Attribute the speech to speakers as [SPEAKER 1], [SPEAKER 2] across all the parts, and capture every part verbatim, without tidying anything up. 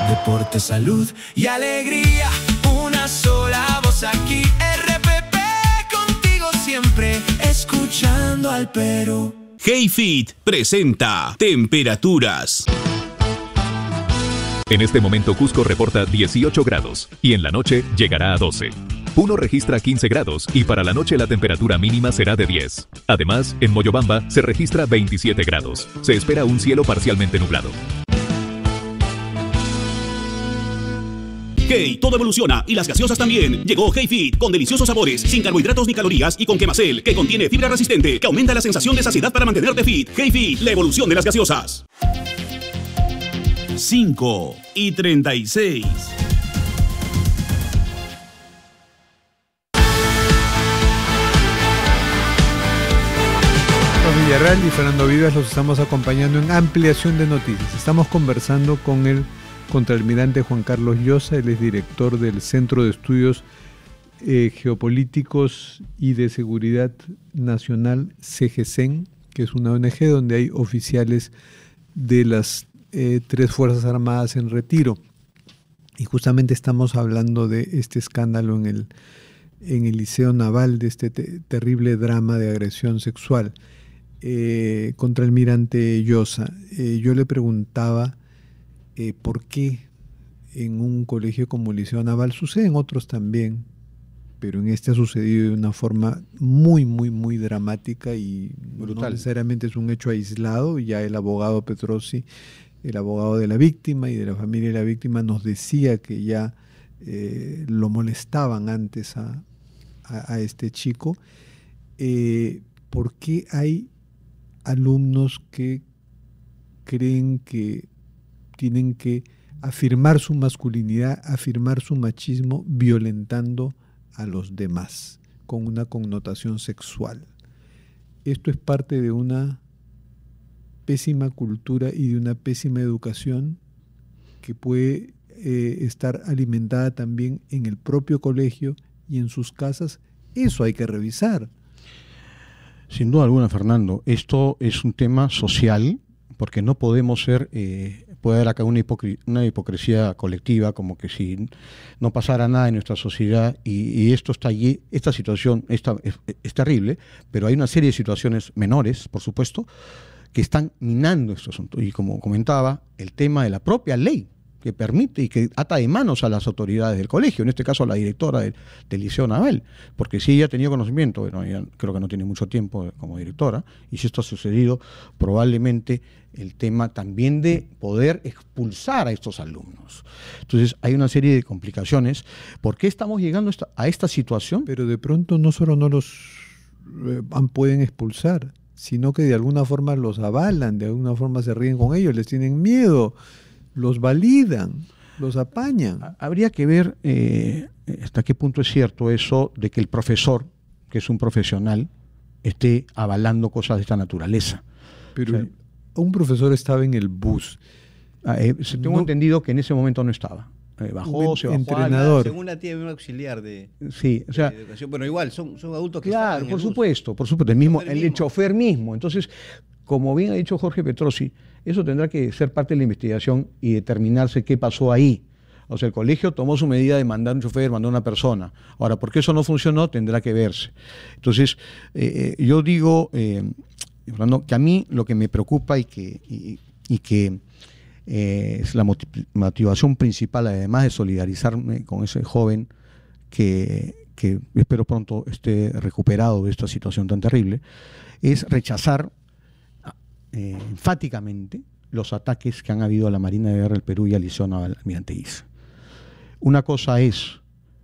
[SPEAKER 1] Deporte, salud y alegría, una sola voz aquí. R P P contigo siempre, escuchando al Perú.
[SPEAKER 2] HeyFit presenta Temperaturas.
[SPEAKER 3] En este momento Cusco reporta dieciocho grados y en la noche llegará a doce. Puno registra quince grados y para la noche la temperatura mínima será de diez. Además, en Moyobamba se registra veintisiete grados. Se espera un cielo parcialmente nublado.
[SPEAKER 2] Hey, todo evoluciona y las gaseosas también. Llegó HeyFit con deliciosos sabores, sin carbohidratos ni calorías y con Quemacel, que contiene fibra resistente que aumenta la sensación de saciedad para mantenerte fit. HeyFit, la evolución de las gaseosas. cinco y treinta y seis.
[SPEAKER 4] Villarreal y Fernando Vivas los estamos acompañando en Ampliación de Noticias. Estamos conversando con el contraalmirante Juan Carlos Llosa, él es director del Centro de Estudios eh, Geopolíticos y de Seguridad Nacional, CEGESEN, que es una O N G donde hay oficiales de las eh, tres Fuerzas Armadas en retiro. Y justamente estamos hablando de este escándalo en el, en el Liceo Naval, de este te terrible drama de agresión sexual. Eh, contraalmirante Llosa, eh, yo le preguntaba eh, por qué en un colegio como el Liceo Naval, sucede en otros también, pero en este ha sucedido de una forma muy, muy, muy dramática y brutal. No necesariamente es un hecho aislado. Ya el abogado Petrosi, el abogado de la víctima y de la familia de la víctima, nos decía que ya eh, lo molestaban antes a, a, a este chico. Eh, ¿Por qué hay alumnos que creen que tienen que afirmar su masculinidad, afirmar su machismo, violentando a los demás, con una connotación sexual? Esto es parte de una pésima cultura y de una pésima educación que puede eh, estar alimentada también en el propio colegio y en sus casas. Eso hay que revisar.
[SPEAKER 5] Sin duda alguna, Fernando, esto es un tema social, porque no podemos ser, eh, puede haber acá una, hipocr una hipocresía colectiva, como que si no pasara nada en nuestra sociedad, y, y esto está allí, esta situación esta, es, es terrible, pero hay una serie de situaciones menores, por supuesto, que están minando este asunto. Y como comentaba, el tema de la propia ley, que permite y que ata de manos a las autoridades del colegio, en este caso a la directora del, del Liceo Naval, porque si ella ha tenido conocimiento, bueno, ella creo que no tiene mucho tiempo como directora, y si esto ha sucedido, probablemente el tema también de poder expulsar a estos alumnos. Entonces hay una serie de complicaciones. ¿Por qué estamos llegando a esta, a esta situación?
[SPEAKER 4] Pero de pronto no solo no los eh, pueden expulsar, sino que de alguna forma los avalan, de alguna forma se ríen con ellos, les tienen miedo, los validan, los apañan.
[SPEAKER 5] Habría que ver eh, hasta qué punto es cierto eso de que el profesor, que es un profesional, esté avalando cosas de esta naturaleza.
[SPEAKER 4] Pero
[SPEAKER 5] o sea,
[SPEAKER 4] un profesor estaba en el bus.
[SPEAKER 5] Eh, tengo no, entendido que en ese momento no estaba. Eh, bajó,
[SPEAKER 4] un
[SPEAKER 5] se bajó.
[SPEAKER 4] Entrenador.
[SPEAKER 6] Según la tía había un auxiliar de,
[SPEAKER 5] sí, o sea,
[SPEAKER 6] de educación. Bueno, igual, son, son adultos que
[SPEAKER 5] claro,
[SPEAKER 6] estaban en
[SPEAKER 5] por
[SPEAKER 6] el bus.
[SPEAKER 5] supuesto, por supuesto, el mismo, el,
[SPEAKER 6] mismo.
[SPEAKER 5] el chofer mismo. Entonces, como bien ha dicho Jorge Petrosi, eso tendrá que ser parte de la investigación y determinarse qué pasó ahí. O sea, el colegio tomó su medida de mandar un chofer, mandó una persona. Ahora, ¿por qué eso no funcionó? Tendrá que verse. Entonces, eh, yo digo, eh, Fernando, que a mí lo que me preocupa y que, y, y que eh, es la motivación principal, además de solidarizarme con ese joven que, que espero pronto esté recuperado de esta situación tan terrible, es rechazar eh, enfáticamente los ataques que han habido a la Marina de Guerra del Perú y al Liceo Naval Almirante Guise. Una cosa es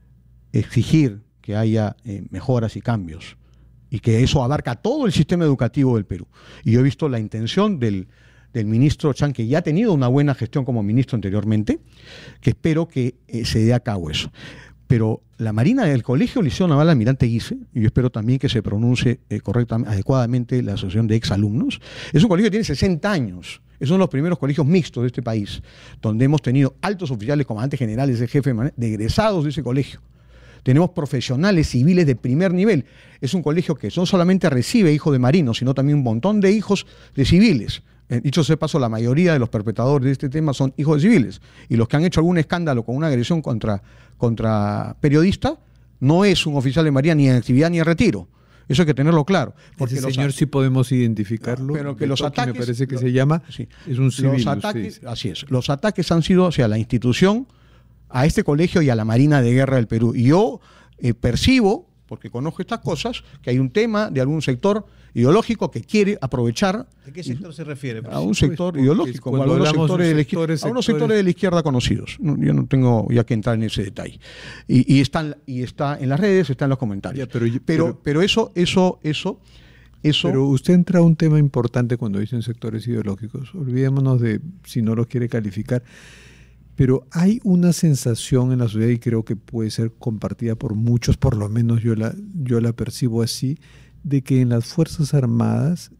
[SPEAKER 5] exigir que haya eh, mejoras y cambios, y que eso abarca todo el sistema educativo del Perú. Y yo he visto la intención del, del ministro Chan, que ya ha tenido una buena gestión como ministro anteriormente, que espero que eh, se dé a cabo eso. Pero la Marina del Colegio Liceo Naval Almirante Guise, y yo espero también que se pronuncie eh, correctamente, adecuadamente la Asociación de Exalumnos, es un colegio que tiene sesenta años. Es uno de los primeros colegios mixtos de este país, donde hemos tenido altos oficiales, comandantes generales, de jefe de egresados de ese colegio. Tenemos profesionales civiles de primer nivel. Es un colegio que no solamente recibe hijos de marinos, sino también un montón de hijos de civiles. Eh, dicho sea de paso, la mayoría de los perpetradores de este tema son hijos de civiles. Y los que han hecho algún escándalo con una agresión contra, contra periodista no es un oficial de Marina ni en actividad ni en retiro. Eso hay que tenerlo claro.
[SPEAKER 4] Porque ese señor sí podemos identificarlo.
[SPEAKER 5] Pero que los ataques,
[SPEAKER 4] me parece que
[SPEAKER 5] lo,
[SPEAKER 4] se llama,
[SPEAKER 5] sí,
[SPEAKER 4] es un civil.
[SPEAKER 5] Los ataques, así es. Los ataques han sido hacia la institución, a este colegio y a la Marina de Guerra del Perú. Y yo eh, percibo, porque conozco estas cosas, que hay un tema de algún sector ideológico que quiere aprovechar.
[SPEAKER 6] ¿De qué sector se refiere?
[SPEAKER 5] A un sector
[SPEAKER 4] pues,
[SPEAKER 5] ideológico, a, algunos sectores de la izquierda, a unos sectores de la izquierda conocidos. No, yo no tengo ya que entrar en ese detalle. Y, y, están, y está en las redes, está en los comentarios.
[SPEAKER 4] Ya, pero,
[SPEAKER 5] pero,
[SPEAKER 4] pero,
[SPEAKER 5] pero eso, eso, eso, eso.
[SPEAKER 4] Pero usted entra a un tema importante cuando dicen sectores ideológicos. Olvidémonos de si no los quiere calificar. Pero hay una sensación en la sociedad, y creo que puede ser compartida por muchos, por lo menos yo la, yo la percibo así, de que en las Fuerzas Armadas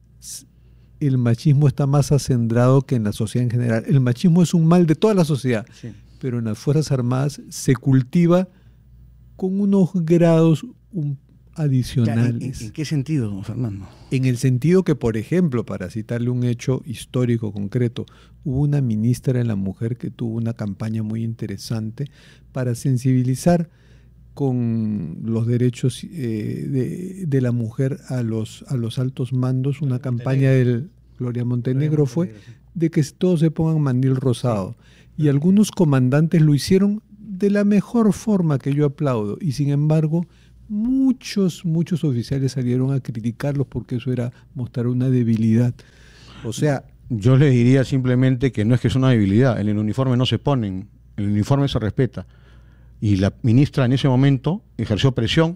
[SPEAKER 4] el machismo está más acendrado que en la sociedad en general. El machismo es un mal de toda la sociedad, sí, pero en las Fuerzas Armadas se cultiva con unos grados un, adicionales.
[SPEAKER 5] ¿En, en, ¿En qué sentido, don Fernando?
[SPEAKER 4] En el sentido que, por ejemplo, para citarle un hecho histórico concreto, hubo una ministra de la mujer que tuvo una campaña muy interesante para sensibilizar con los derechos eh, de, de la mujer a los, a los altos mandos. Una campaña del Gloria Montenegro fue de que todos se pongan mandil rosado. Y algunos comandantes lo hicieron de la mejor forma, que yo aplaudo. Y sin embargo, muchos, muchos oficiales salieron a criticarlos porque eso era mostrar una debilidad. O sea,
[SPEAKER 5] yo les diría simplemente que no es que es una debilidad. En el uniforme no se ponen, el uniforme se respeta. Y la ministra en ese momento ejerció presión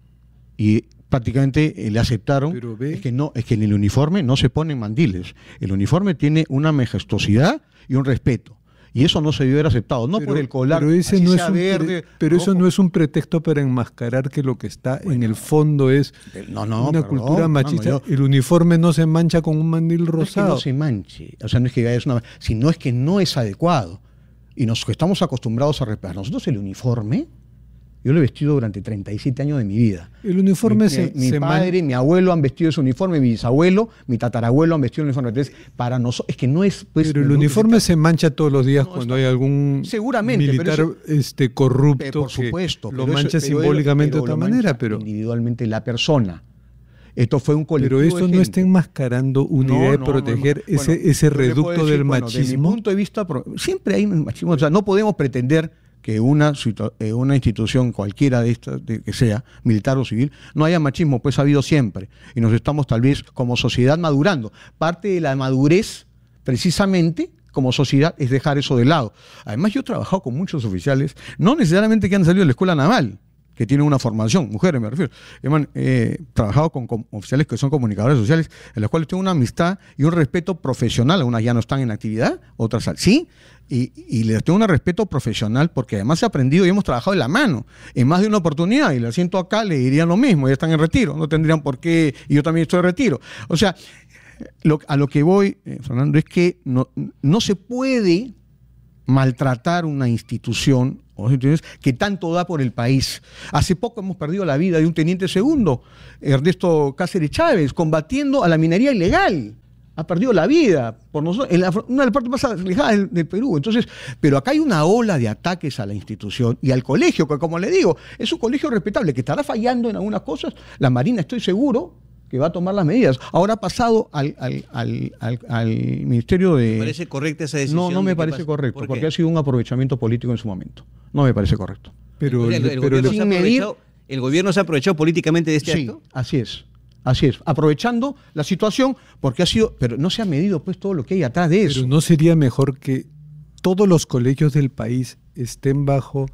[SPEAKER 5] y prácticamente eh, le aceptaron.
[SPEAKER 4] Pero ve,
[SPEAKER 5] es que no, es que en el uniforme no se ponen mandiles. El uniforme tiene una majestuosidad y un respeto. Y eso no se debió haber aceptado, no
[SPEAKER 4] pero,
[SPEAKER 5] por el colar,
[SPEAKER 4] pero ese no es un
[SPEAKER 5] verde,
[SPEAKER 4] pre, pero
[SPEAKER 5] rojo.
[SPEAKER 4] Eso no es un pretexto para enmascarar que lo que está bueno, en el fondo es
[SPEAKER 5] no, no,
[SPEAKER 4] una
[SPEAKER 5] perdón,
[SPEAKER 4] cultura machista.
[SPEAKER 5] No, no, yo,
[SPEAKER 4] el uniforme no se mancha con un mandil rosado.
[SPEAKER 5] No es que no se manche, o sea, no es que es una, sino es que no es adecuado. Y nos estamos acostumbrados a respetar. Nosotros el uniforme, yo lo he vestido durante treinta y siete años de mi vida.
[SPEAKER 4] El uniforme
[SPEAKER 5] mi,
[SPEAKER 4] se...
[SPEAKER 5] Mi,
[SPEAKER 4] se
[SPEAKER 5] mi padre, man... mi abuelo han vestido ese uniforme, mi bisabuelo, mi tatarabuelo han vestido el uniforme. Entonces, para nosotros, es que no es... Pues,
[SPEAKER 4] pero el
[SPEAKER 5] no,
[SPEAKER 4] uniforme
[SPEAKER 5] no,
[SPEAKER 4] se mancha todos los días no, cuando hay algún
[SPEAKER 5] seguramente,
[SPEAKER 4] militar
[SPEAKER 5] pero eso,
[SPEAKER 4] este, corrupto
[SPEAKER 5] por supuesto,
[SPEAKER 4] que lo mancha eso, simbólicamente pero, pero de otra manera. Pero
[SPEAKER 5] individualmente la persona. Esto fue un colectivo.
[SPEAKER 4] Pero eso
[SPEAKER 5] de
[SPEAKER 4] no está enmascarando una
[SPEAKER 5] no,
[SPEAKER 4] idea de
[SPEAKER 5] no,
[SPEAKER 4] proteger
[SPEAKER 5] no, no.
[SPEAKER 4] ese,
[SPEAKER 5] bueno,
[SPEAKER 4] ese reducto
[SPEAKER 5] decir,
[SPEAKER 4] del
[SPEAKER 5] bueno,
[SPEAKER 4] machismo.
[SPEAKER 5] Desde mi punto de vista, siempre hay machismo. O sea, no podemos pretender que una, una institución cualquiera de estas, de que sea, militar o civil, no haya machismo, pues ha habido siempre. Y nos estamos tal vez como sociedad madurando. Parte de la madurez, precisamente, como sociedad, es dejar eso de lado. Además, yo he trabajado con muchos oficiales, no necesariamente que han salido de la escuela naval, que tienen una formación, mujeres me refiero. He eh, trabajado con, con oficiales que son comunicadores sociales, en los cuales tengo una amistad y un respeto profesional. Algunas ya no están en actividad, otras sí, y, y les tengo un respeto profesional porque además he aprendido y hemos trabajado de la mano en más de una oportunidad, y le siento acá, le dirían lo mismo, ya están en retiro, no tendrían por qué, y yo también estoy en retiro. O sea, lo, a lo que voy, eh, Fernando, es que no, no se puede maltratar una institución que tanto da por el país. Hace poco hemos perdido la vida de un teniente segundo, Ernesto Cáceres Chávez, combatiendo a la minería ilegal. Ha perdido la vida por nosotros, en la, una de las partes más alejadas del, del Perú. Entonces, pero acá hay una ola de ataques a la institución y al colegio, que como le digo, es un colegio respetable, que estará fallando en algunas cosas. La Marina, estoy seguro, que va a tomar las medidas. Ahora ha pasado al, al, al, al, al Ministerio de...
[SPEAKER 6] ¿Me parece correcta esa decisión?
[SPEAKER 5] No, no me
[SPEAKER 6] de
[SPEAKER 5] parece
[SPEAKER 6] pasa?
[SPEAKER 5] correcto,
[SPEAKER 6] ¿Por
[SPEAKER 5] porque ha sido un aprovechamiento político en su momento. No me parece correcto.
[SPEAKER 4] Pero,
[SPEAKER 6] el, el,
[SPEAKER 4] pero
[SPEAKER 6] gobierno
[SPEAKER 4] le,
[SPEAKER 6] se ha
[SPEAKER 5] medir,
[SPEAKER 6] ¿El gobierno se ha aprovechado políticamente de este
[SPEAKER 5] sí,
[SPEAKER 6] acto?
[SPEAKER 5] así es. Así es, aprovechando la situación, porque ha sido, pero no se ha medido pues todo lo que hay atrás de eso.
[SPEAKER 4] Pero ¿no sería mejor que todos los colegios del país estén bajo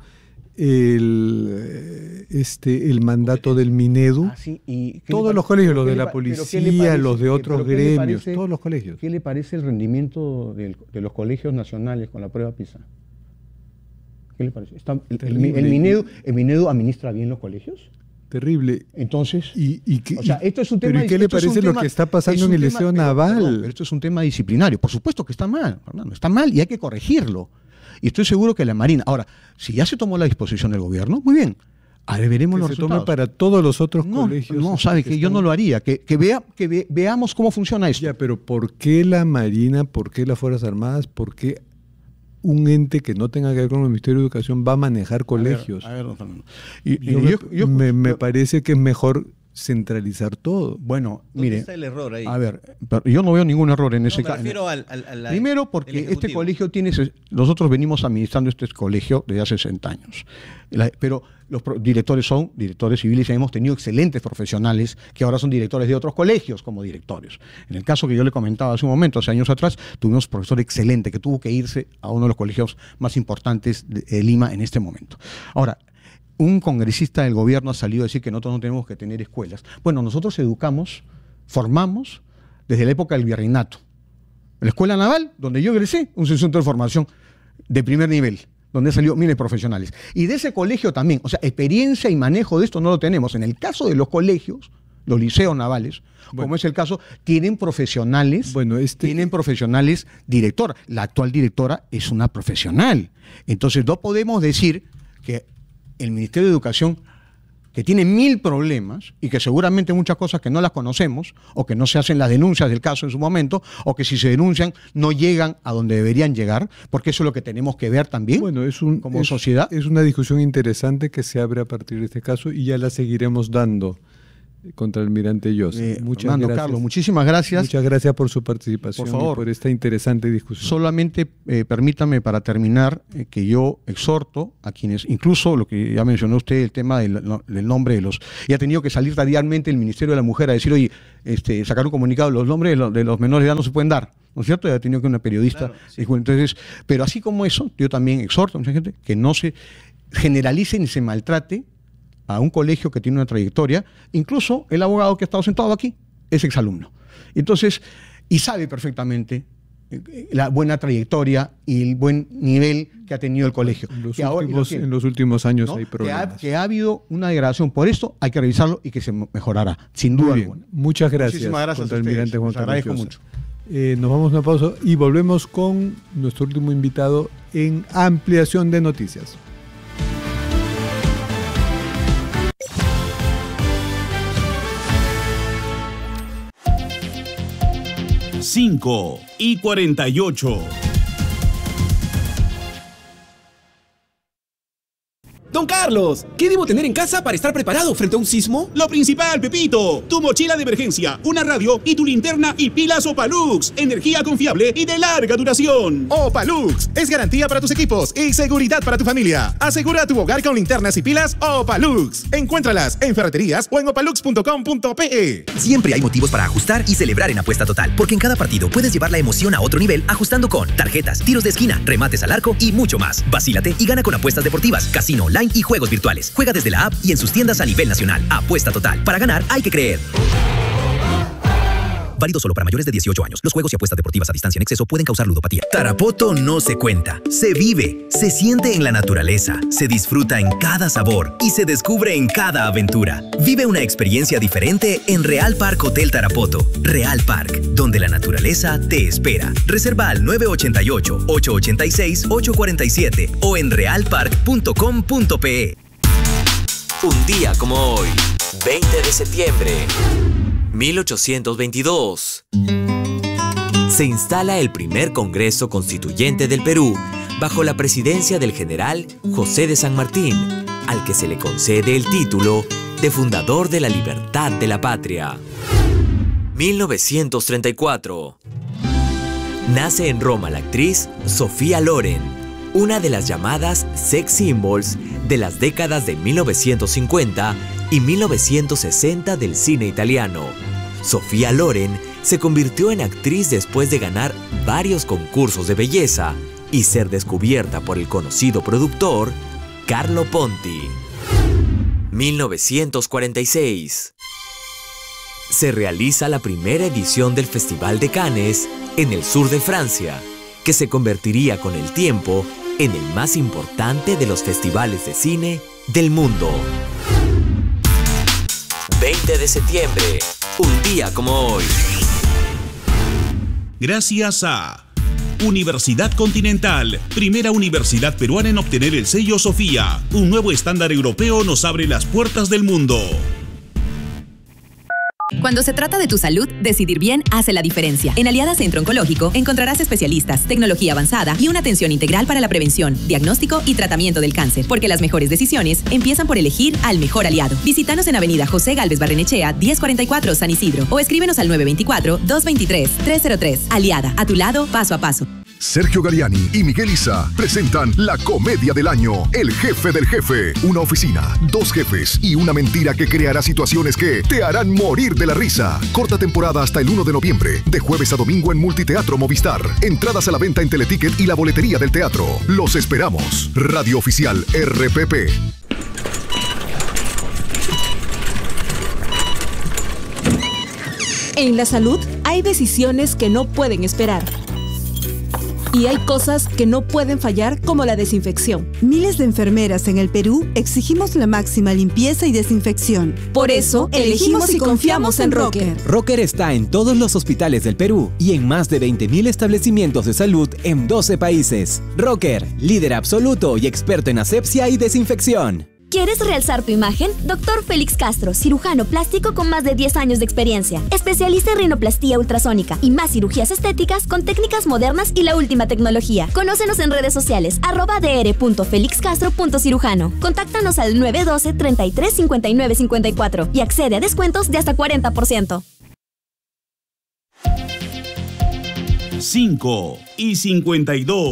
[SPEAKER 4] el, este, el mandato del Minedu?
[SPEAKER 5] Ah, sí, y
[SPEAKER 4] todos los colegios, los de la policía, los de otros gremios, parece, todos los colegios.
[SPEAKER 5] ¿Qué le parece el rendimiento de, de los colegios nacionales con la prueba PISA? ¿Qué le parece? ¿Está, el, el, el, Minedu, ¿El Minedu administra bien los colegios?
[SPEAKER 4] Terrible.
[SPEAKER 5] Entonces,
[SPEAKER 4] y, y que,
[SPEAKER 5] o sea, esto es un tema.
[SPEAKER 4] ¿Pero y qué le parece lo tema, que está pasando en el Liceo Naval?
[SPEAKER 5] Pero, pero esto es un tema disciplinario. Por supuesto que está mal, Fernando, está mal y hay que corregirlo. Y estoy seguro que la Marina. Ahora, si ya se tomó la disposición del gobierno, muy bien. A ver, veremos
[SPEAKER 4] que
[SPEAKER 5] los
[SPEAKER 4] se
[SPEAKER 5] resultados.
[SPEAKER 4] tome para todos los otros
[SPEAKER 5] no,
[SPEAKER 4] colegios.
[SPEAKER 5] no, sabe que, que yo no lo haría. Que, que, vea, que ve, veamos cómo funciona esto.
[SPEAKER 4] Ya, pero ¿por qué la Marina, por qué las Fuerzas Armadas, por qué un ente que no tenga que ver con el Ministerio de Educación va a manejar colegios?
[SPEAKER 5] A ver, a ver, don Fernando. Y,
[SPEAKER 4] Yo
[SPEAKER 5] y
[SPEAKER 4] me,
[SPEAKER 5] yo- yo-
[SPEAKER 4] me- me
[SPEAKER 5] yo-
[SPEAKER 4] parece que es mejor centralizar todo.
[SPEAKER 5] Bueno,
[SPEAKER 6] ¿Dónde
[SPEAKER 5] mire,
[SPEAKER 6] está el error ahí?
[SPEAKER 5] a ver, pero yo no veo ningún error en
[SPEAKER 6] No,
[SPEAKER 5] ese
[SPEAKER 6] me
[SPEAKER 5] caso.
[SPEAKER 6] refiero al, al- al-
[SPEAKER 5] Primero
[SPEAKER 6] el
[SPEAKER 5] porque este
[SPEAKER 6] ejecutivo.
[SPEAKER 5] colegio tiene, ses- nosotros venimos administrando este colegio desde hace sesenta años, La- pero los pro- directores son directores civiles y hemos tenido excelentes profesionales que ahora son directores de otros colegios como directores. En el caso que yo le comentaba hace un momento, hace años atrás, tuvimos un profesor excelente que tuvo que irse a uno de los colegios más importantes de, de Lima en este momento. Ahora, un congresista del gobierno ha salido a decir que nosotros no tenemos que tener escuelas. Bueno, nosotros educamos, formamos desde la época del virreinato. La Escuela Naval, donde yo egresé, un centro de formación de primer nivel, donde han salido miles de profesionales. Y de ese colegio también, o sea, experiencia y manejo de esto no lo tenemos. En el caso de los colegios, los liceos navales,
[SPEAKER 4] Bueno.
[SPEAKER 5] como es el caso, tienen profesionales,
[SPEAKER 4] Bueno, este-
[SPEAKER 5] tienen profesionales directora. La actual directora es una profesional. Entonces no podemos decir que el Ministerio de Educación, que tiene mil problemas y que seguramente muchas cosas que no las conocemos o que no se hacen las denuncias del caso en su momento o que si se denuncian no llegan a donde deberían llegar, porque eso es lo que tenemos que ver también
[SPEAKER 4] Bueno, es un,
[SPEAKER 5] como
[SPEAKER 4] es-
[SPEAKER 5] sociedad.
[SPEAKER 4] Es una discusión interesante que se abre a partir de este caso y ya la seguiremos dando contra el almirante Llosa.
[SPEAKER 5] Eh,
[SPEAKER 4] Muchas
[SPEAKER 5] Fernando,
[SPEAKER 4] gracias.
[SPEAKER 5] Carlos, muchísimas gracias.
[SPEAKER 4] Muchas gracias por su participación
[SPEAKER 5] Por favor.
[SPEAKER 4] y por esta interesante discusión.
[SPEAKER 5] Solamente eh, permítame para terminar eh, que yo exhorto a quienes, incluso lo que ya mencionó usted, el tema del, no, del nombre de los... Y ha tenido que salir radialmente el Ministerio de la Mujer a decir, oye, este, sacar un comunicado, los nombres de los, de los menores de edad no se pueden dar, ¿no es cierto? Y ha tenido que una periodista...
[SPEAKER 6] Claro, sí.
[SPEAKER 5] dijo, entonces, pero así como eso, yo también exhorto a mucha gente que no se generalice ni se maltrate a un colegio que tiene una trayectoria, incluso el abogado que ha estado sentado aquí es exalumno. Entonces, y sabe perfectamente eh, la buena trayectoria y el buen nivel que ha tenido el colegio.
[SPEAKER 4] En los,
[SPEAKER 5] Que ahora- y lo
[SPEAKER 4] últimos,
[SPEAKER 5] tiene,
[SPEAKER 4] en los últimos años
[SPEAKER 5] ¿no?
[SPEAKER 4] hay
[SPEAKER 5] que, ha,
[SPEAKER 4] problemas.
[SPEAKER 5] que ha habido una degradación por esto, hay que revisarlo y que se mejorará, sin duda
[SPEAKER 4] Muy bien.
[SPEAKER 5] alguna.
[SPEAKER 4] Muchas gracias,
[SPEAKER 5] Muchísimas gracias a
[SPEAKER 4] contraalmirante
[SPEAKER 5] ustedes.
[SPEAKER 4] Juan
[SPEAKER 5] Les
[SPEAKER 4] Carlos
[SPEAKER 5] agradezco
[SPEAKER 4] Llosa.
[SPEAKER 5] mucho.
[SPEAKER 4] Eh, nos vamos a una pausa y volvemos con nuestro último invitado en Ampliación de Noticias.
[SPEAKER 2] cinco y cuarenta y ocho.
[SPEAKER 7] Don Carlos, ¿qué debo tener en casa para estar preparado frente a un sismo?
[SPEAKER 2] Lo principal, Pepito, tu mochila de emergencia, una radio y tu linterna y pilas Opalux, energía confiable y de larga duración.
[SPEAKER 8] Opalux es garantía para tus equipos y seguridad para tu familia. Asegura tu hogar con linternas y pilas Opalux. Encuéntralas en ferreterías o en opalux punto com punto pe.
[SPEAKER 9] Siempre hay motivos para ajustar y celebrar en Apuesta Total, porque en cada partido puedes llevar la emoción a otro nivel ajustando con tarjetas, tiros de esquina, remates al arco y mucho más. Vacílate y gana con apuestas deportivas, casino online y juegos virtuales. Juega desde la app y en sus tiendas a nivel nacional. Apuesta Total. Para ganar hay que creer. Válido solo para mayores de dieciocho años. Los juegos y apuestas deportivas a distancia en exceso pueden causar ludopatía. Tarapoto no se cuenta, se vive, se siente en la naturaleza, se disfruta en cada sabor y se descubre en cada aventura. Vive una experiencia diferente en Real Park Hotel Tarapoto. Real Park, donde la naturaleza te espera. Reserva al nueve ocho ocho, ocho ocho seis, ocho cuatro siete o en real park punto com punto pe.
[SPEAKER 10] Un día como hoy, veinte de septiembre, mil ochocientos veintidós. Se instala el primer Congreso Constituyente del Perú bajo la presidencia del general José de San Martín, al que se le concede el título de fundador de la libertad de la patria. mil novecientos treinta y cuatro. Nace en Roma la actriz Sofía Loren, una de las llamadas sex symbols de las décadas de mil novecientos cincuenta y mil novecientos sesenta del cine italiano. Sofía Loren se convirtió en actriz después de ganar varios concursos de belleza y ser descubierta por el conocido productor Carlo Ponti. mil novecientos cuarenta y seis. Se realiza la primera edición del Festival de Cannes en el sur de Francia, que se convertiría con el tiempo en el más importante de los festivales de cine del mundo. veinte de septiembre, un día como hoy.
[SPEAKER 2] Gracias a Universidad Continental, primera universidad peruana en obtener el sello Sofía. Un nuevo estándar europeo nos abre las puertas del mundo.
[SPEAKER 11] Cuando se trata de tu salud, decidir bien hace la diferencia. En Aliada Centro Oncológico encontrarás especialistas, tecnología avanzada y una atención integral para la prevención, diagnóstico y tratamiento del cáncer. Porque las mejores decisiones empiezan por elegir al mejor aliado. Visítanos en Avenida José Gálvez Barrenechea, diez cuarenta y cuatro, San Isidro. O escríbenos al nueve dos cuatro, dos dos tres, tres cero tres. Aliada, a tu lado, paso a paso.
[SPEAKER 12] Sergio Galiani y Miguel Isa presentan la comedia del año, El Jefe del Jefe. Una oficina, dos jefes y una mentira que creará situaciones que te harán morir de la risa. Corta temporada hasta el uno de noviembre, de jueves a domingo en Multiteatro Movistar. Entradas a la venta en Teleticket y la boletería del teatro. Los esperamos. Radio Oficial R P P.
[SPEAKER 13] En la salud hay decisiones que no pueden esperar. Y hay cosas que no pueden fallar, como la desinfección.
[SPEAKER 14] Miles de enfermeras en el Perú exigimos la máxima limpieza y desinfección.
[SPEAKER 13] Por eso, elegimos y confiamos en Rocker.
[SPEAKER 15] Rocker está en todos los hospitales del Perú y en más de veinte mil establecimientos de salud en doce países. Rocker, líder absoluto y experto en asepsia y desinfección.
[SPEAKER 16] ¿Quieres realzar tu imagen? Doctor Félix Castro, cirujano plástico con más de diez años de experiencia, especialista en rinoplastía ultrasónica y más cirugías estéticas con técnicas modernas y la última tecnología. Conócenos en redes sociales, arroba dr punto felix castro punto cirujano. Contáctanos al nueve uno dos, treinta y tres, cincuenta y nueve cincuenta y cuatro y accede a descuentos de hasta cuarenta por ciento.
[SPEAKER 2] cinco y cincuenta y dos.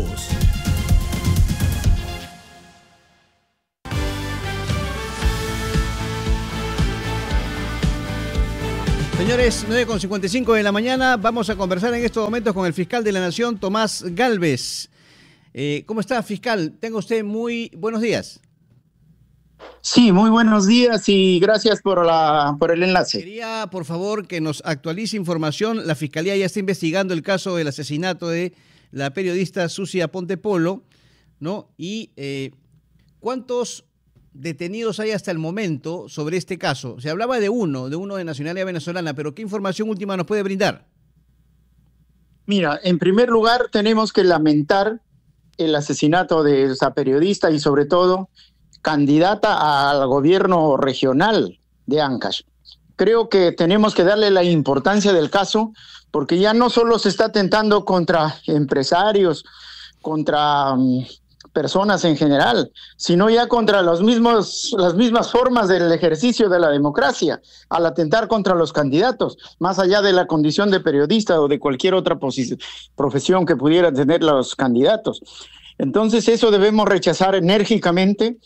[SPEAKER 6] Señores, nueve con cincuenta y cinco de la mañana, vamos a conversar en estos momentos con el fiscal de la Nación, Tomás Gálvez. Eh, ¿Cómo está, fiscal? Tenga usted muy buenos días.
[SPEAKER 17] Sí, muy buenos días y gracias por, la, por el enlace.
[SPEAKER 6] Quería, por favor, que nos actualice información. La Fiscalía ya está investigando el caso del asesinato de la periodista Susi Aponte Polo, ¿no? Y eh, ¿cuántos detenidos hay hasta el momento sobre este caso? Se hablaba de uno, de uno de nacionalidad venezolana, pero ¿qué información última nos puede brindar?
[SPEAKER 17] Mira, en primer lugar tenemos que lamentar el asesinato de esa periodista y sobre todo candidata al gobierno regional de Ancash. Creo que tenemos que darle la importancia del caso porque ya no solo se está atentando contra empresarios, contra um, personas en general, sino ya contra los mismos, las mismas formas del ejercicio de la democracia, al atentar contra los candidatos, más allá de la condición de periodista o de cualquier otra profesión que pudieran tener los candidatos. Entonces eso debemos rechazar enérgicamente,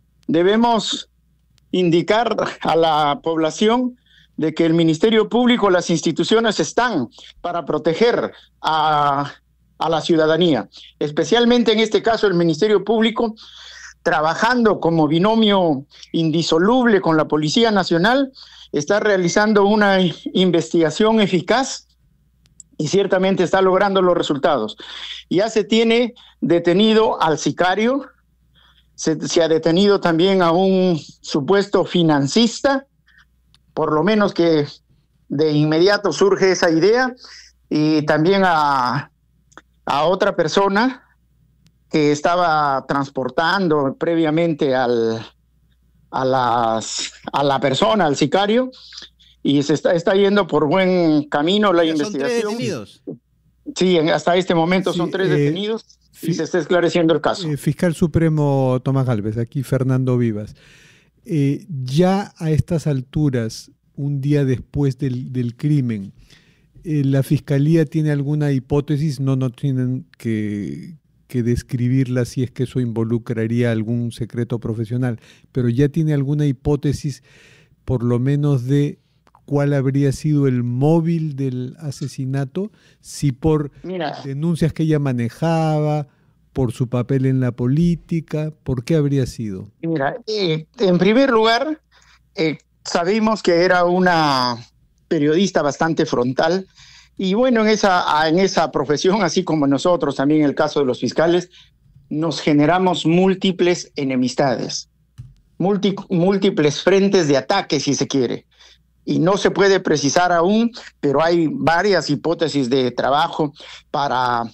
[SPEAKER 17] debemos indicar a la población de que el Ministerio Público, las instituciones están para proteger a a la ciudadanía, especialmente en este caso el Ministerio Público, trabajando como binomio indisoluble con la Policía Nacional, está realizando una investigación eficaz y ciertamente está logrando los resultados. Ya se tiene detenido al sicario, se, se ha detenido también a un supuesto financista, por lo menos que de inmediato surge esa idea, y también a a otra persona que estaba transportando previamente al, a, las, a la persona, al sicario, y se está, está yendo por buen camino la investigación.
[SPEAKER 6] ¿Son tres detenidos?
[SPEAKER 17] Sí, hasta este momento sí, son tres eh, detenidos y se está esclareciendo el caso.
[SPEAKER 4] Eh, Fiscal Supremo Tomás Gálvez, aquí Fernando Vivas. Eh, ya a estas alturas, un día después del, del crimen, ¿la Fiscalía tiene alguna hipótesis? No, no tienen que, que describirla si es que eso involucraría algún secreto profesional, pero ya tiene alguna hipótesis por lo menos de cuál habría sido el móvil del asesinato, si por Mira. denuncias que ella manejaba, por su papel en la política, ¿por qué habría sido?
[SPEAKER 17] Mira, eh, en primer lugar, eh, sabemos que era una periodista bastante frontal, y bueno, en esa, en esa profesión, así como nosotros también en el caso de los fiscales, nos generamos múltiples enemistades, multi, múltiples frentes de ataque, si se quiere, y no se puede precisar aún, pero hay varias hipótesis de trabajo para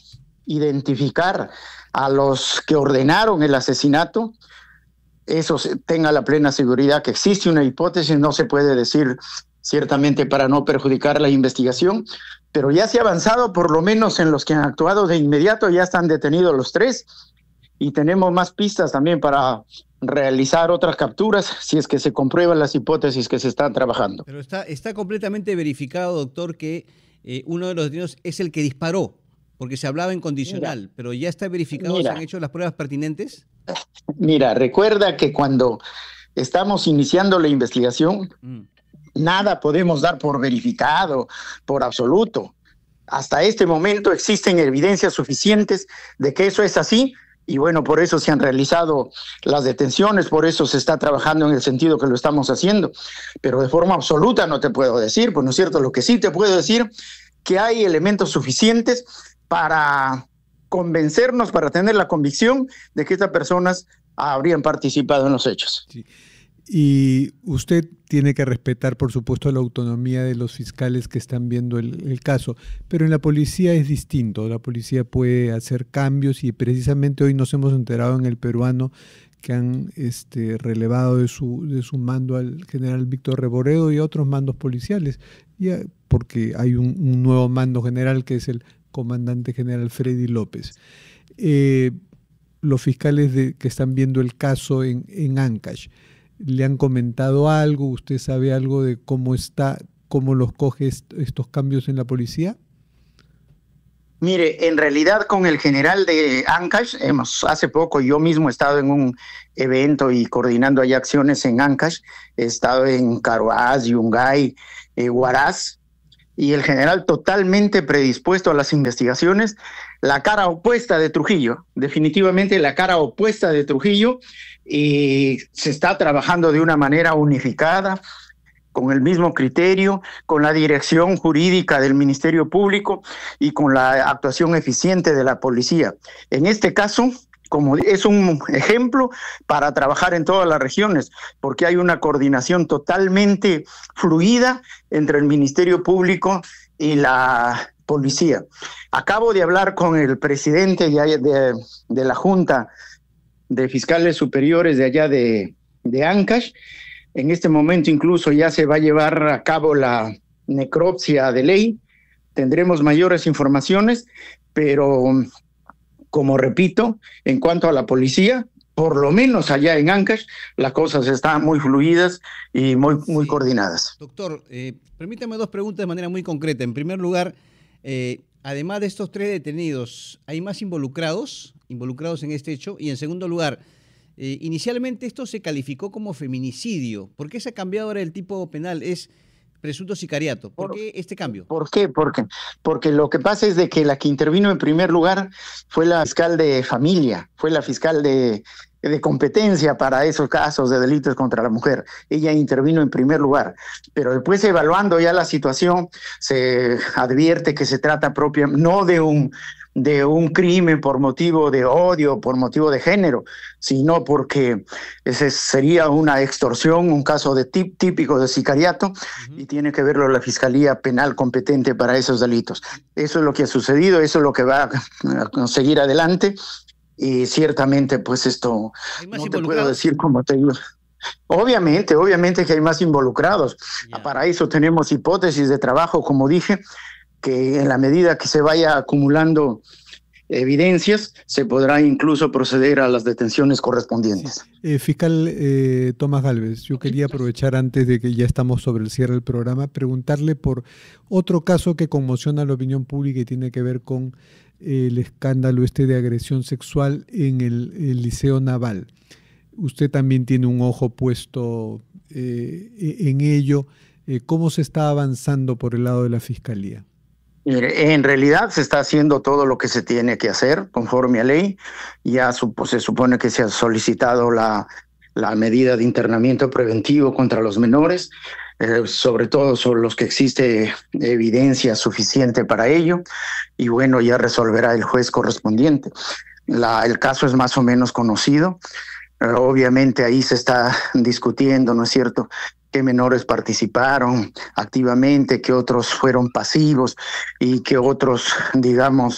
[SPEAKER 17] identificar a los que ordenaron el asesinato, eso se, tenga la plena seguridad que existe una hipótesis, no se puede decir ciertamente para no perjudicar la investigación, pero ya se ha avanzado, por lo menos en los que han actuado de inmediato, ya están detenidos los tres, y tenemos más pistas también para realizar otras capturas si es que se comprueban las hipótesis que se están trabajando.
[SPEAKER 6] Pero está, está completamente verificado, doctor, que eh, uno de los detenidos es el que disparó, porque se hablaba en condicional, mira, pero ya está verificado, mira, ¿se han hecho las pruebas pertinentes?
[SPEAKER 17] Mira, recuerda que cuando estamos iniciando la investigación, mm. nada podemos dar por verificado, por absoluto. Hasta este momento existen evidencias suficientes de que eso es así, y bueno, por eso se han realizado las detenciones, por eso se está trabajando en el sentido que lo estamos haciendo, pero de forma absoluta no te puedo decir, pues no es cierto, lo que sí te puedo decir, que hay elementos suficientes para convencernos, para tener la convicción de que estas personas habrían participado en los hechos.
[SPEAKER 4] Sí. Y usted tiene que respetar, por supuesto, la autonomía de los fiscales que están viendo el, el caso, pero en la policía es distinto. La policía puede hacer cambios y precisamente hoy nos hemos enterado en El Peruano que han este, relevado de su, de su mando al general Víctor Reboredo y a otros mandos policiales, ya, porque hay un, un nuevo mando general que es el comandante general Freddy López. Eh, los fiscales de, que están viendo el caso en, en Ancash, ¿le han comentado algo? ¿Usted sabe algo de cómo está, cómo los coge est estos cambios en la policía?
[SPEAKER 17] Mire, en realidad con el general de Ancash, hemos, hace poco yo mismo he estado en un evento y coordinando allá acciones en Ancash, he estado en Caroás, Yungay, eh, Huaraz, y el general totalmente predispuesto a las investigaciones, la cara opuesta de Trujillo, definitivamente la cara opuesta de Trujillo, y se está trabajando de una manera unificada, con el mismo criterio, con la dirección jurídica del Ministerio Público y con la actuación eficiente de la policía. En este caso, como es un ejemplo para trabajar en todas las regiones, porque hay una coordinación totalmente fluida entre el Ministerio Público y la policía. Acabo de hablar con el presidente de, de, de la Junta de Fiscales Superiores de allá de, de Ancash. En este momento incluso ya se va a llevar a cabo la necropsia de ley. Tendremos mayores informaciones, pero como repito, en cuanto a la policía, por lo menos allá en Ancash, las cosas están muy fluidas y muy, muy sí. coordinadas.
[SPEAKER 6] Doctor, eh, permítame dos preguntas de manera muy concreta. En primer lugar, eh, además de estos tres detenidos, ¿hay más involucrados, involucrados en este hecho? Y en segundo lugar, eh, inicialmente esto se calificó como feminicidio. ¿Por qué se ha cambiado ahora el tipo penal? Es presunto sicariato. ¿Por, ¿Por qué este cambio?
[SPEAKER 17] ¿Por qué? Porque, porque lo que pasa es de que la que intervino en primer lugar fue la fiscal de familia, fue la fiscal de, de competencia para esos casos de delitos contra la mujer. Ella intervino en primer lugar, pero después evaluando ya la situación se advierte que se trata propia, no de un de un crimen por motivo de odio, por motivo de género, sino porque ese sería una extorsión, un caso de tip, típico de sicariato, uh-huh. y tiene que verlo la Fiscalía Penal competente para esos delitos. Eso es lo que ha sucedido, eso es lo que va a seguir adelante, y ciertamente pues esto no te puedo decir como te digo. Obviamente, obviamente que hay más involucrados. Yeah. Para eso tenemos hipótesis de trabajo, como dije, que en la medida que se vaya acumulando evidencias, se podrá incluso proceder a las detenciones correspondientes.
[SPEAKER 4] Sí. Eh, fiscal eh, Tomás Gálvez, yo quería aprovechar antes de que ya estamos sobre el cierre del programa, preguntarle por otro caso que conmociona a la opinión pública y tiene que ver con eh, el escándalo este de agresión sexual en el, el Liceo Naval. Usted también tiene un ojo puesto eh, en ello. Eh, ¿Cómo se está avanzando por el lado de la Fiscalía?
[SPEAKER 17] En realidad se está haciendo todo lo que se tiene que hacer conforme a ley. Ya supo, se supone que se ha solicitado la, la medida de internamiento preventivo contra los menores, eh, sobre todo sobre los que existe evidencia suficiente para ello, y bueno, ya resolverá el juez correspondiente. La, el caso es más o menos conocido. Eh, obviamente ahí se está discutiendo, ¿no es cierto?, qué menores participaron activamente, qué otros fueron pasivos y qué otros, digamos,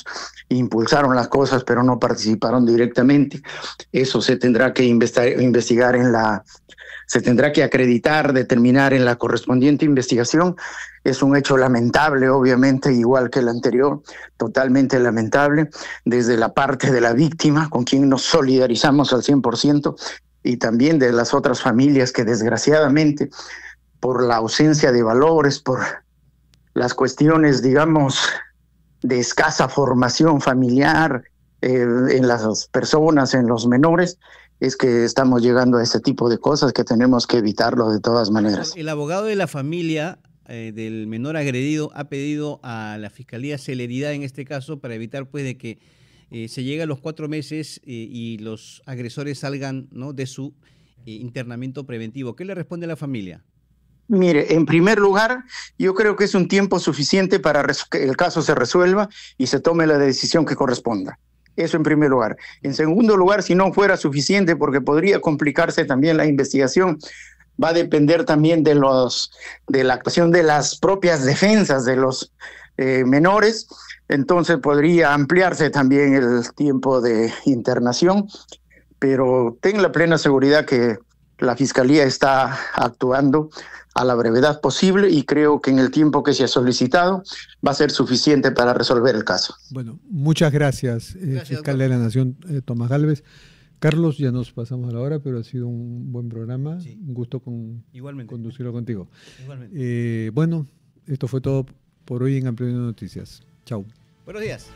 [SPEAKER 17] impulsaron las cosas, pero no participaron directamente. Eso se tendrá que investigar en la, se tendrá que acreditar, determinar en la correspondiente investigación. Es un hecho lamentable, obviamente, igual que el anterior, totalmente lamentable, desde la parte de la víctima, con quien nos solidarizamos al cien por ciento, y también de las otras familias que desgraciadamente, por la ausencia de valores, por las cuestiones, digamos, de escasa formación familiar eh, en las personas, en los menores, es que estamos llegando a este tipo de cosas que tenemos que evitarlo de todas maneras.
[SPEAKER 6] El abogado de la familia eh, del menor agredido ha pedido a la Fiscalía celeridad en este caso para evitar pues de que eh, se llegue a los cuatro meses eh, y los agresores salgan, ¿no?, de su eh, internamiento preventivo. ¿Qué le responde a la familia?
[SPEAKER 17] Mire, en primer lugar, yo creo que es un tiempo suficiente para que el caso se resuelva y se tome la decisión que corresponda. Eso en primer lugar. En segundo lugar, si no fuera suficiente, porque podría complicarse también la investigación, va a depender también de los de la actuación de las propias defensas de los eh, menores, entonces podría ampliarse también el tiempo de internación, pero ten la plena seguridad que la Fiscalía está actuando a la brevedad posible y creo que en el tiempo que se ha solicitado va a ser suficiente para resolver el caso.
[SPEAKER 4] Bueno, muchas gracias, eh,
[SPEAKER 6] Gracias,
[SPEAKER 4] fiscal de la Nación, eh, Tomás Gálvez. Carlos, ya nos pasamos a la hora, pero ha sido un buen programa. Sí. Un gusto con, conducirlo contigo. Igualmente. Eh, bueno, esto fue todo por hoy en Ampliación de Noticias. Chau.
[SPEAKER 6] Buenos días.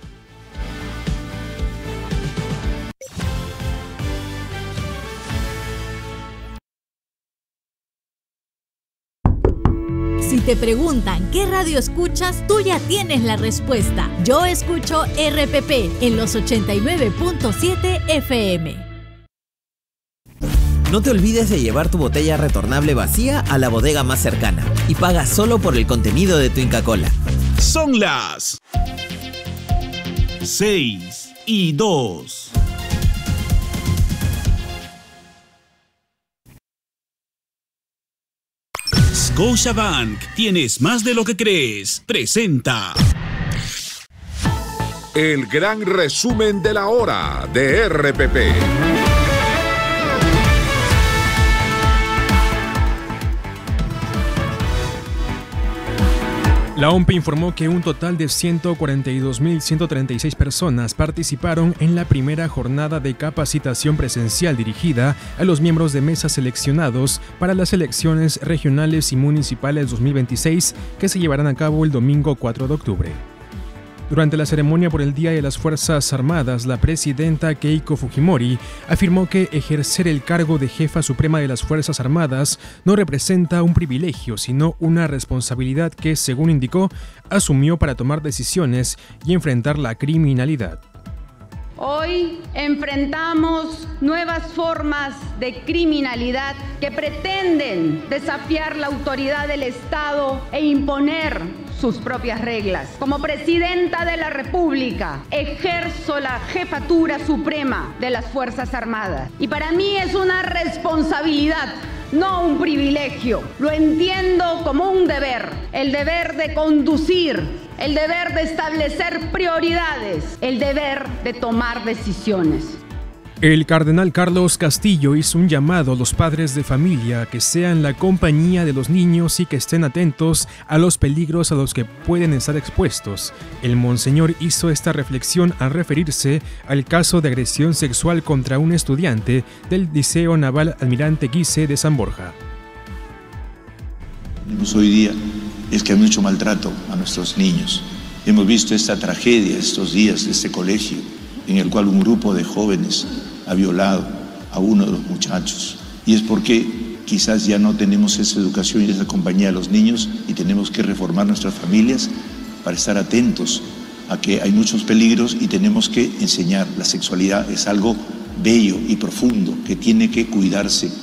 [SPEAKER 18] Si te preguntan qué radio escuchas, tú ya tienes la respuesta. Yo escucho R P P en los ochenta y nueve punto siete F M.
[SPEAKER 19] No te olvides de llevar tu botella retornable vacía a la bodega más cercana y paga solo por el contenido de tu Inca Kola.
[SPEAKER 2] Son las seis y dos. Scotiabank, tienes más de lo que crees. Presenta
[SPEAKER 20] el gran resumen de la hora de R P P.
[SPEAKER 21] La O M P informó que un total de ciento cuarenta y dos mil ciento treinta y seis personas participaron en la primera jornada de capacitación presencial dirigida a los miembros de mesa seleccionados para las elecciones regionales y municipales dos mil veintiséis que se llevarán a cabo el domingo cuatro de octubre. Durante la ceremonia por el Día de las Fuerzas Armadas, la presidenta Keiko Fujimori afirmó que ejercer el cargo de jefa suprema de las Fuerzas Armadas no representa un privilegio, sino una responsabilidad que, según indicó, asumió para tomar decisiones y enfrentar la criminalidad.
[SPEAKER 22] Hoy enfrentamos nuevas formas de criminalidad que pretenden desafiar la autoridad del Estado e imponer sus propias reglas. Como presidenta de la República, ejerzo la jefatura suprema de las Fuerzas Armadas. Y para mí es una responsabilidad, no un privilegio. Lo entiendo como un deber, el deber de conducir, el deber de establecer prioridades, el deber de tomar decisiones.
[SPEAKER 21] El cardenal Carlos Castillo hizo un llamado a los padres de familia que sean la compañía de los niños y que estén atentos a los peligros a los que pueden estar expuestos. El monseñor hizo esta reflexión al referirse al caso de agresión sexual contra un estudiante del Liceo Naval Almirante Guise de San Borja.
[SPEAKER 23] Tenemos hoy día es que hay mucho maltrato a nuestros niños. Hemos visto esta tragedia estos días de este colegio en el cual un grupo de jóvenes ha violado a uno de los muchachos. Y es porque quizás ya no tenemos esa educación y esa compañía de los niños y tenemos que reformar nuestras familias para estar atentos a que hay muchos peligros y tenemos que enseñar. La sexualidad es algo bello y profundo que tiene que cuidarse.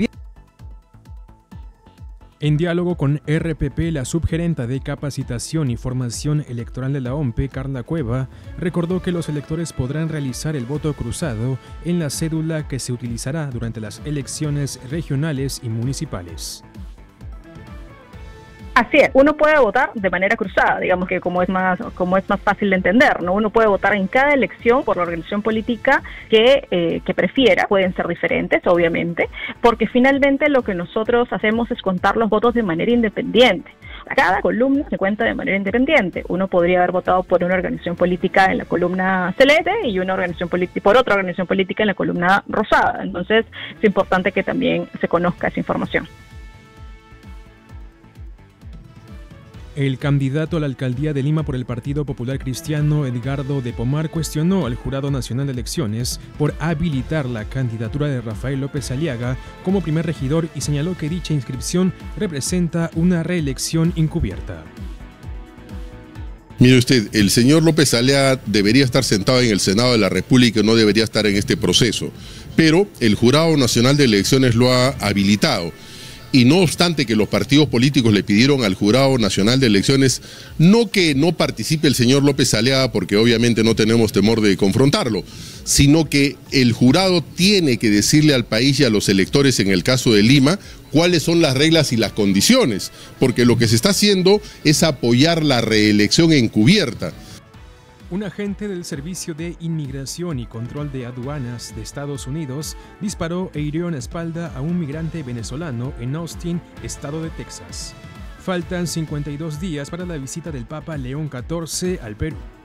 [SPEAKER 21] En diálogo con R P P, la subgerenta de Capacitación y Formación Electoral de la O M P, Carla Cueva, recordó que los electores podrán realizar el voto cruzado en la cédula que se utilizará durante las elecciones regionales y municipales.
[SPEAKER 1] Así es, uno puede votar de manera cruzada, digamos que como es más como es más fácil de entender, ¿no? Uno puede votar en cada elección por la organización política que, eh, que prefiera, pueden ser diferentes, obviamente, porque finalmente lo que nosotros hacemos es contar los votos de manera independiente. Cada columna se cuenta de manera independiente. Uno podría haber votado por una organización política en la columna celeste y una organización política por otra organización política en la columna rosada. Entonces, es importante que también se conozca esa información.
[SPEAKER 21] El candidato a la alcaldía de Lima por el Partido Popular Cristiano, Edgardo de Pomar, cuestionó al Jurado Nacional de Elecciones por habilitar la candidatura de Rafael López Aliaga como primer regidor y señaló que dicha inscripción representa una reelección encubierta.
[SPEAKER 3] Mire usted, el señor López Aliaga debería estar sentado en el Senado de la República y no debería estar en este proceso, pero el Jurado Nacional de Elecciones lo ha habilitado. Y no obstante que los partidos políticos le pidieron al Jurado Nacional de Elecciones no que no participe el señor López Aliaga, porque obviamente no tenemos temor de confrontarlo, sino que el jurado tiene que decirle al país y a los electores, en el caso de Lima, cuáles son las reglas y las condiciones, porque lo que se está haciendo es apoyar la reelección encubierta.
[SPEAKER 21] Un agente del Servicio de Inmigración y Control de Aduanas de Estados Unidos disparó e hirió en la espalda a un migrante venezolano en Austin, estado de Texas. Faltan cincuenta y dos días para la visita del Papa León catorce al Perú.